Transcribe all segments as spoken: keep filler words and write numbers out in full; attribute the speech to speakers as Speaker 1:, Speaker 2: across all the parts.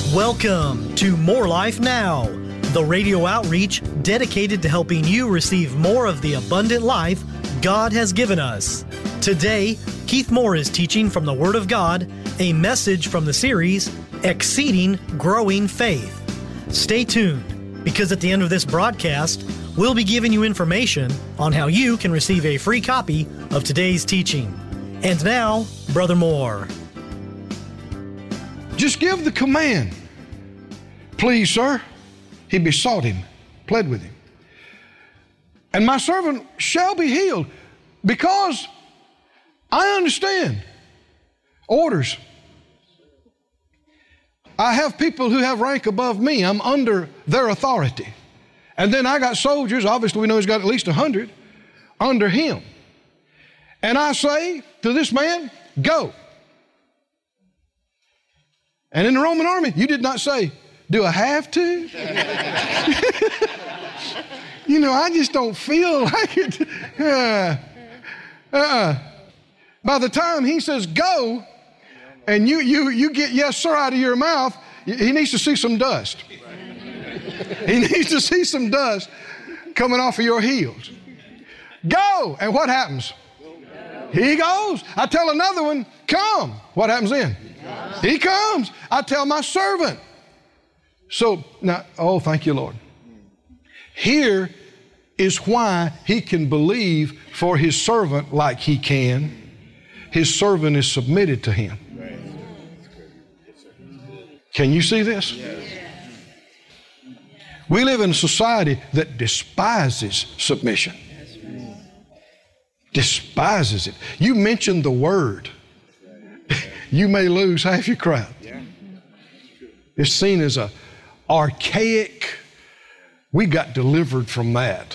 Speaker 1: Welcome to More Life Now, the radio outreach dedicated to helping you receive more of the abundant life God has given us. Today, Keith Moore is teaching from the Word of God, a message from the series, Exceeding Growing Faith. Stay tuned, because at the end of this broadcast, we'll be giving you information on how you can receive a free copy of today's teaching. And now, Brother Moore.
Speaker 2: Just give the command. Please, sir. He besought him, pled with him. And my servant shall be healed, because I understand orders. I have people who have rank above me. I'm under their authority. And then I got soldiers, obviously we know he's got at least a hundred, under him. And I say to this man, go. And in the Roman army, you did not say, do I have to? You know, I just don't feel like it. Uh, uh-uh. By the time he says go, and you, you, you get yes, sir, out of your mouth, he needs to see some dust. He needs to see some dust coming off of your heels. Go! And what happens? He goes. I tell another one, come. What happens then? He comes. I tell my servant. So now, oh, thank you, Lord. Here is why he can believe for his servant like he can. His servant is submitted to him. Can you see this? We live in a society that despises submission. Despises it. You mention the word, you may lose half your crowd. It's seen as a archaic. We got delivered from that.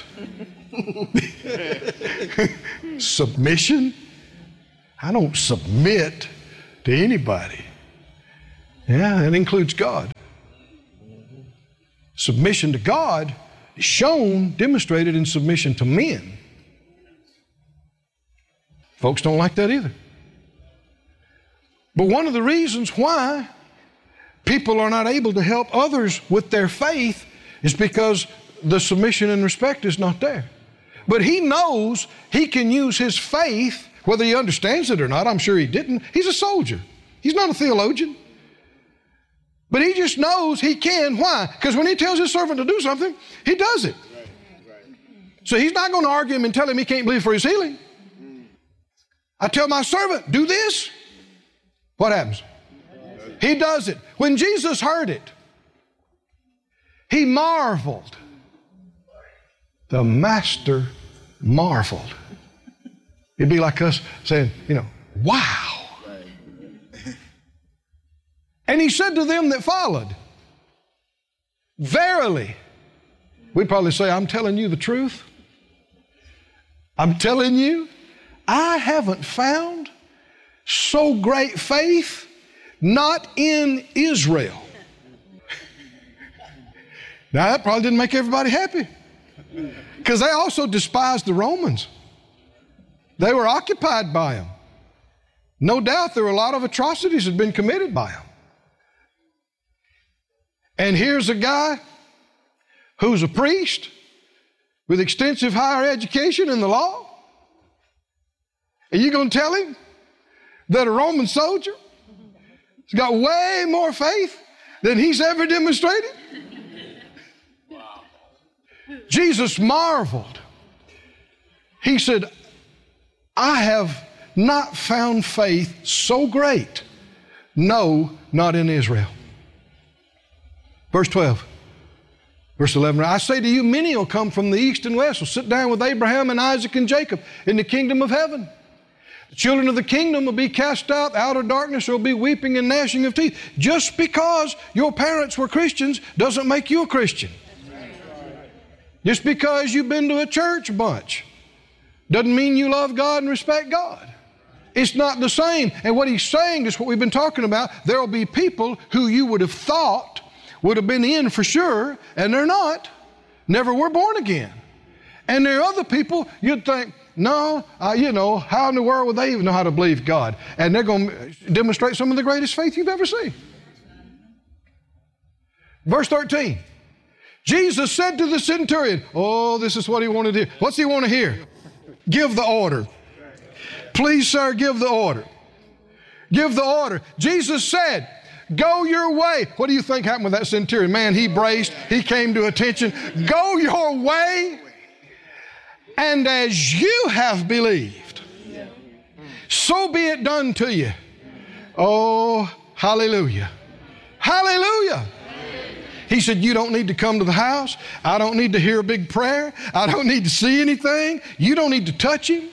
Speaker 2: Submission? I don't submit to anybody. Yeah, that includes God. Submission to God is shown, demonstrated in submission to men. Folks don't like that either. But one of the reasons why people are not able to help others with their faith is because the submission and respect is not there. But he knows he can use his faith, whether he understands it or not. I'm sure he didn't. He's a soldier. He's not a theologian. But he just knows he can. Why? Because when he tells his servant to do something, he does it. Right, right. So he's not going to argue him and tell him he can't believe for his healing. I tell my servant, do this. What happens? He does it. When Jesus heard it, he marveled. The master marveled. It'd be like us saying, you know, wow. And he said to them that followed, verily, we'd probably say, I'm telling you the truth. I'm telling you, I haven't found so great faith, not in Israel. Now, that probably didn't make everybody happy, because they also despised the Romans. They were occupied by them. No doubt there were a lot of atrocities that had been committed by them. And here's a guy who's a priest with extensive higher education in the law. And you're going to tell him that a Roman soldier has got way more faith than he's ever demonstrated? Wow. Jesus marveled. He said, I have not found faith so great. No, not in Israel. Verse twelve, verse eleven, I say to you, many will come from the east and west, will sit down with Abraham and Isaac and Jacob in the kingdom of heaven. The children of the kingdom will be cast out, out of darkness, there will be weeping and gnashing of teeth. Just because your parents were Christians doesn't make you a Christian. Just because you've been to a church a bunch doesn't mean you love God and respect God. It's not the same. And what he's saying is what we've been talking about. There will be people who you would have thought would have been in for sure, and they're not. Never were born again. And there are other people you'd think, no, uh, you know, how in the world would they even know how to believe God? And they're going to demonstrate some of the greatest faith you've ever seen. Verse thirteen. Jesus said to the centurion, oh, this is what he wanted to hear. What's he want to hear? Give the order. Please, sir, give the order. Give the order. Jesus said, go your way. What do you think happened with that centurion? Man, he braced. He came to attention. Go your way. And as you have believed, so be it done to you. Oh, hallelujah. Hallelujah. He said, you don't need to come to the house. I don't need to hear a big prayer. I don't need to see anything. You don't need to touch him.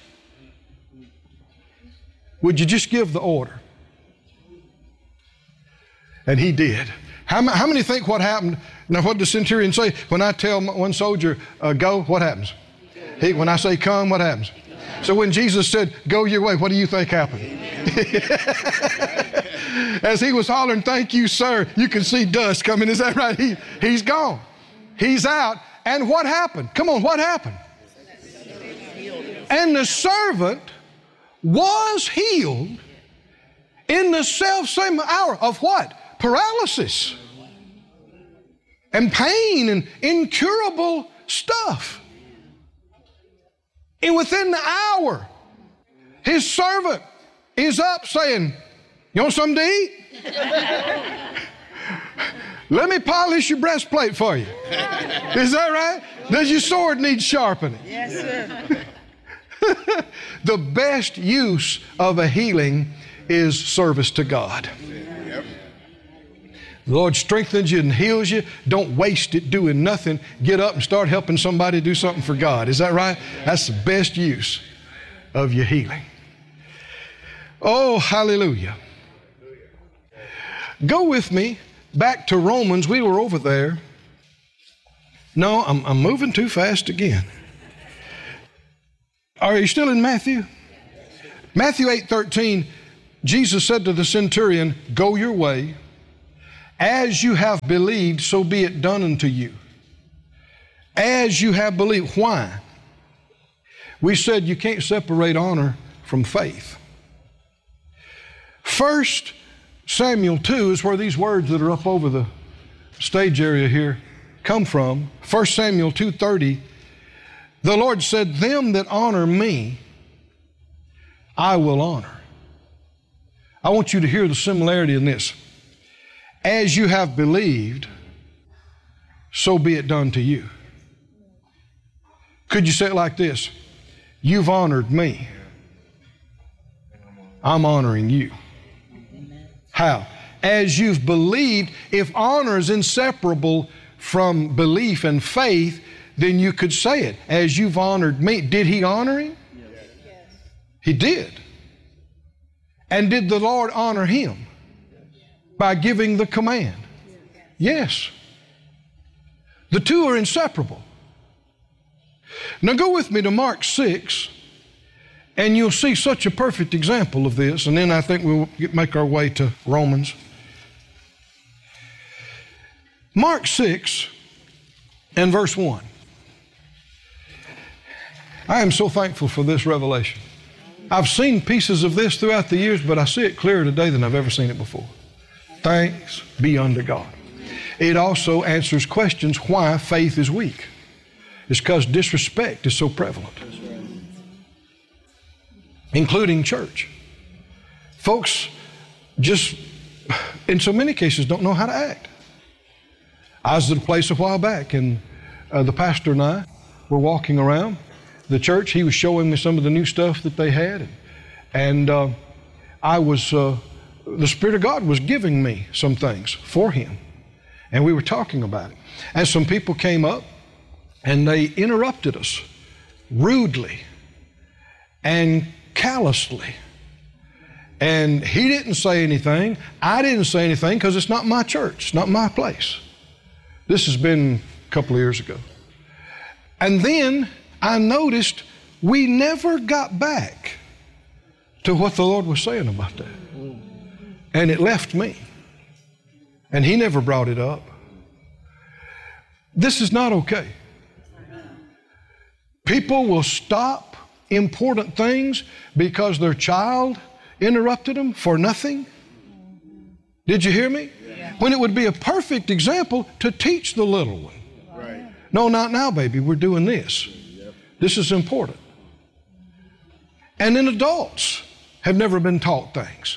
Speaker 2: Would you just give the order? And he did. How, how many think what happened? Now, what did the centurion say? When I tell one soldier, uh, go, what happens? He, when I say come, what happens? So when Jesus said, go your way, what do you think happened? As he was hollering, thank you, sir, you can see dust coming. Is that right? He, he's gone. He's out. And what happened? Come on, what happened? And the servant was healed in the self-same hour of what? Paralysis and pain and incurable stuff. And within the hour, his servant is up saying, you want something to eat? Let me polish your breastplate for you. Is that right? Does your sword need sharpening?
Speaker 3: Yes, sir.
Speaker 2: The best use of a healing is service to God. The Lord strengthens you and heals you. Don't waste it doing nothing. Get up and start helping somebody do something for God. Is that right? That's the best use of your healing. Oh, hallelujah. Go with me back to Romans. We were over there. No, I'm, I'm moving too fast again. Are you still in Matthew? Matthew eight thirteen, Jesus said to the centurion, go your way. As you have believed, so be it done unto you. As you have believed. Why? We said you can't separate honor from faith. First Samuel two is where these words that are up over the stage area here come from. First Samuel two thirty, the Lord said, them that honor me, I will honor. I want you to hear the similarity in this. As you have believed, so be it done to you. Could you say it like this? You've honored me. I'm honoring you. How? As you've believed, if honor is inseparable from belief and faith, then you could say it. As you've honored me. Did he honor him? Yes. He did. And did the Lord honor him? By giving the command? Yes. The two are inseparable. Now go with me to Mark six, and you'll see such a perfect example of this, and then I think we'll get, make our way to Romans. Mark six and verse one. I am so thankful for this revelation. I've seen pieces of this throughout the years, but I see it clearer today than I've ever seen it before. Thanks be unto God. It also answers questions why faith is weak. It's because disrespect is so prevalent, including church. Folks just, in so many cases, don't know how to act. I was at a place a while back, and uh, the pastor and I were walking around the church. He was showing me some of the new stuff that they had, and, and uh, I was... Uh, the Spirit of God was giving me some things for him. And we were talking about it. And some people came up and they interrupted us rudely and callously. And he didn't say anything. I didn't say anything because it's not my church. It's not my place. This has been a couple of years ago. And then I noticed we never got back to what the Lord was saying about that. And it left me. And he never brought it up. This is not okay. People will stop important things because their child interrupted them for nothing. Did you hear me? Yeah. When it would be a perfect example to teach the little one. Right. No, not now, baby. We're doing this. Yep. This is important. And then adults have never been taught things.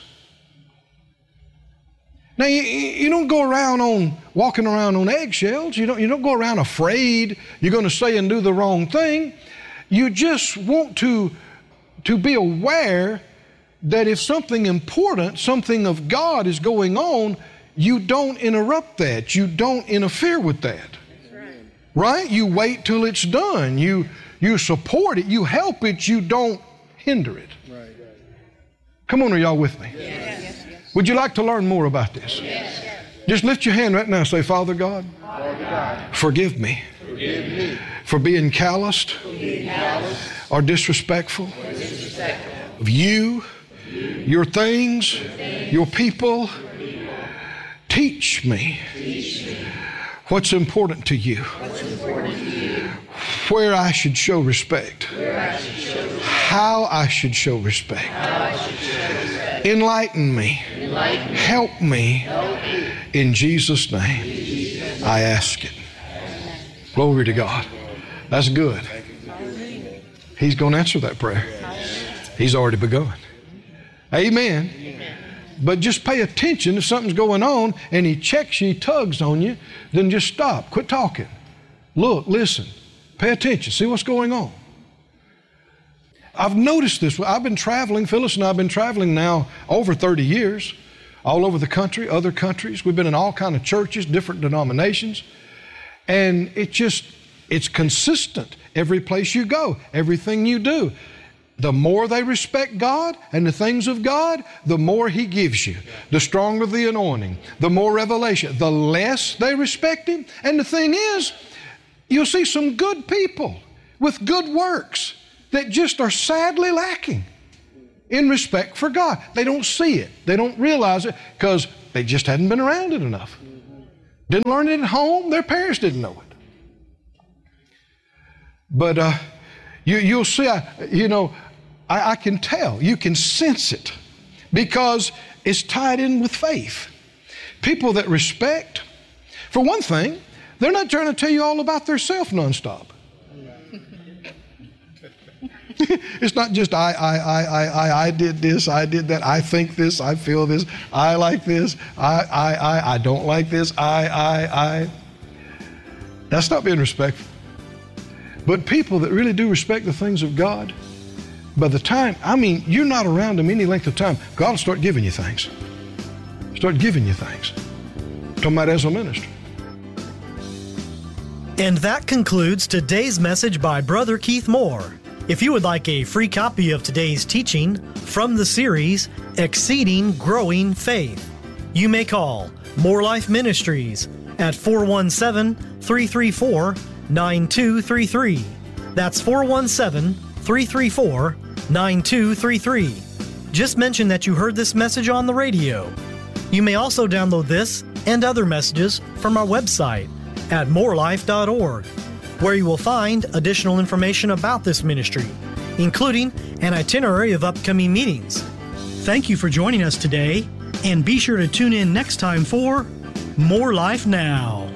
Speaker 2: Now, you, you don't go around on walking around on eggshells. You don't, you don't go around afraid you're going to say and do the wrong thing. You just want to, to be aware that if something important, something of God is going on, you don't interrupt that. You don't interfere with that. Right. Right? You wait till it's done. You, you support it. You help it. You don't hinder it. Right. Come on, are y'all with me? Yes. Yes. Would you like to learn more about this? Yes. Just lift your hand right now and say, Father God, Father God, forgive me, forgive me for being calloused, for being calloused or disrespectful, or disrespectful of you, your things, your people. Teach me what's important to you, where I should show respect, how I should show respect. Enlighten me, help me. In Jesus' name, I ask it. Glory to God. That's good. He's going to answer that prayer. He's already begun. Amen. But just pay attention if something's going on and he checks you, he tugs on you, then just stop. Quit talking. Look, listen, pay attention, see what's going on. I've noticed this. I've been traveling, Phyllis and I have been traveling now over thirty years, all over the country, other countries. We've been in all kinds of churches, different denominations. And it just, it's consistent. Every place you go, everything you do. The more they respect God and the things of God, the more He gives you. The stronger the anointing, the more revelation. The less they respect Him. And the thing is, you'll see some good people with good works that just are sadly lacking in respect for God. They don't see it. They don't realize it because they just hadn't been around it enough. Didn't learn it at home. Their parents didn't know it. But uh, you, you'll see, I, you know, I, I can tell. You can sense it because it's tied in with faith. People that respect, for one thing, they're not trying to tell you all about their self nonstop. It's not just I, I, I, I, I, I did this, I did that, I think this, I feel this, I like this, I, I, I, I don't like this, I, I, I. That's not being respectful. But people that really do respect the things of God, by the time, I mean, you're not around them any length of time, God will start giving you things. Start giving you things. Talking about as a minister.
Speaker 1: And that concludes today's message by Brother Keith Moore. If you would like a free copy of today's teaching from the series, Exceeding Growing Faith, you may call More Life Ministries at four one seven, three three four, nine two three three. That's four one seven, three three four, nine two three three. Just mention that you heard this message on the radio. You may also download this and other messages from our website at more life dot org, where you will find additional information about this ministry, including an itinerary of upcoming meetings. Thank you for joining us today, and be sure to tune in next time for More Life Now.